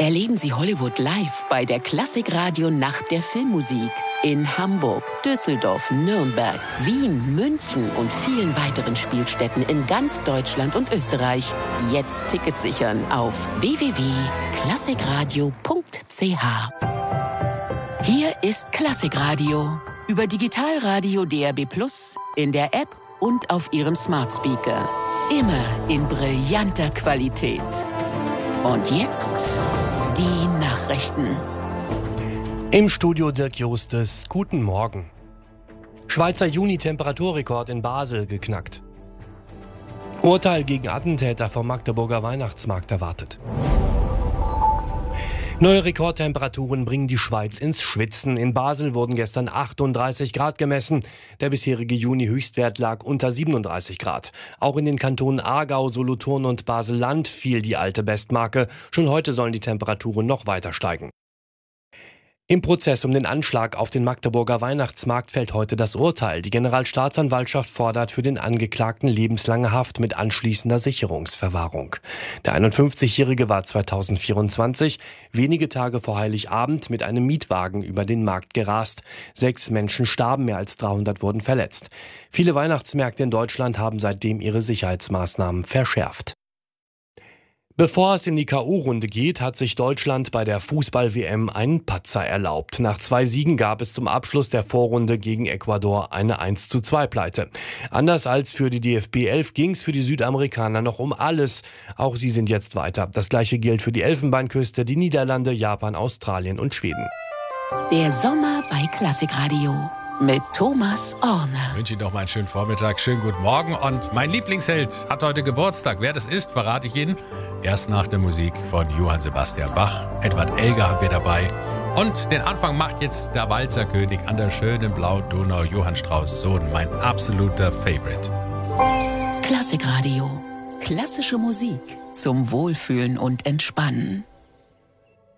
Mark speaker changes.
Speaker 1: Erleben Sie Hollywood live bei der Klassikradio Nacht der Filmmusik. In Hamburg, Düsseldorf, Nürnberg, Wien, München und vielen weiteren Spielstätten in ganz Deutschland und Österreich. Jetzt Tickets sichern auf www.klassikradio.ch. Hier ist Klassikradio. Über Digitalradio DAB+, in der App und auf Ihrem Smart Speaker. Immer in brillanter Qualität. Und jetzt die Nachrichten.
Speaker 2: Im Studio Dirk Justes. Guten Morgen. Schweizer Juni-Temperaturrekord in Basel geknackt. Urteil gegen Attentäter vom Magdeburger Weihnachtsmarkt erwartet. Neue Rekordtemperaturen bringen die Schweiz ins Schwitzen. In Basel wurden gestern 38 Grad gemessen. Der bisherige Juni-Höchstwert lag unter 37 Grad. Auch in den Kantonen Aargau, Solothurn und Basel-Land fiel die alte Bestmarke. Schon heute sollen die Temperaturen noch weiter steigen. Im Prozess um den Anschlag auf den Magdeburger Weihnachtsmarkt fällt heute das Urteil. Die Generalstaatsanwaltschaft fordert für den Angeklagten lebenslange Haft mit anschließender Sicherungsverwahrung. Der 51-Jährige war 2024, wenige Tage vor Heiligabend, mit einem Mietwagen über den Markt gerast. 6 Menschen starben, mehr als 300 wurden verletzt. Viele Weihnachtsmärkte in Deutschland haben seitdem ihre Sicherheitsmaßnahmen verschärft. Bevor es in die K.O.-Runde geht, hat sich Deutschland bei der Fußball-WM einen Patzer erlaubt. Nach 2 Siegen gab es zum Abschluss der Vorrunde gegen Ecuador eine 1:2-Pleite. Anders als für die DFB 11 ging es für die Südamerikaner noch um alles. Auch sie sind jetzt weiter. Das gleiche gilt für die Elfenbeinküste, die Niederlande, Japan, Australien und Schweden.
Speaker 1: Der Sommer bei Klassikradio mit Thomas Orner.
Speaker 3: Ich wünsche Ihnen noch mal einen schönen Vormittag, schönen guten Morgen. Und mein Lieblingsheld hat heute Geburtstag. Wer das ist, verrate ich Ihnen erst nach der Musik von Johann Sebastian Bach. Edward Elgar haben wir dabei. Und den Anfang macht jetzt der Walzerkönig an der schönen blauen Donau, Johann Strauss Sohn, mein absoluter Favorite.
Speaker 1: Klassikradio. Klassische Musik zum Wohlfühlen und Entspannen.